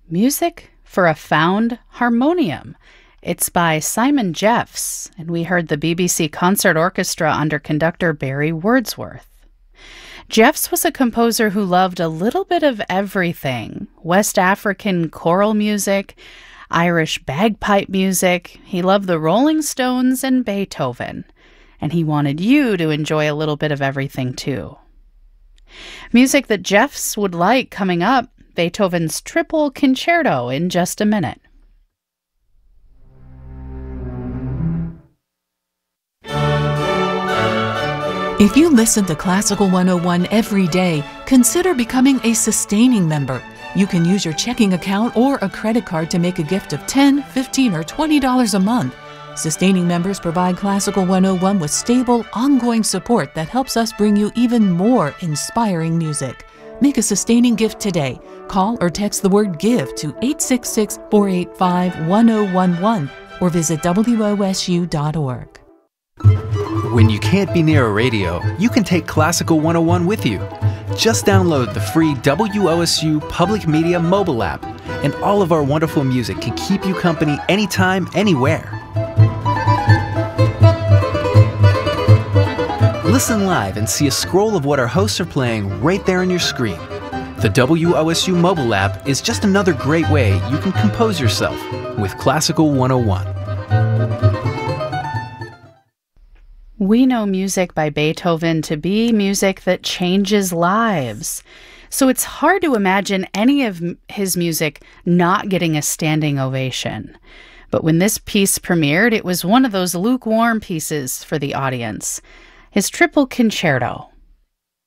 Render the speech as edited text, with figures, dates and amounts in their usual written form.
Music for a Found Harmonium. It's by Simon Jeffs, and we heard the BBC Concert Orchestra under conductor Barry Wordsworth. Jeffs was a composer who loved a little bit of everything: West African choral music, Irish bagpipe music. He loved the Rolling Stones and Beethoven, and he wanted you to enjoy a little bit of everything too. Music that Jeffs would like coming up, Beethoven's Triple Concerto, in just a minute. If you listen to Classical 101 every day, consider becoming a sustaining member. You can use your checking account or a credit card to make a gift of $10, $15, or $20 a month. Sustaining members provide Classical 101 with stable, ongoing support that helps us bring you even more inspiring music. Make a sustaining gift today. Call or text the word GIVE to 866-485-1011 or visit wosu.org. When you can't be near a radio, you can take Classical 101 with you. Just download the free WOSU Public Media mobile app, and all of our wonderful music can keep you company anytime, anywhere. Listen live and see a scroll of what our hosts are playing right there on your screen. The WOSU mobile app is just another great way you can compose yourself with Classical 101. We know music by Beethoven to be music that changes lives. So it's hard to imagine any of his music not getting a standing ovation. But when this piece premiered, it was one of those lukewarm pieces for the audience. His Triple Concerto.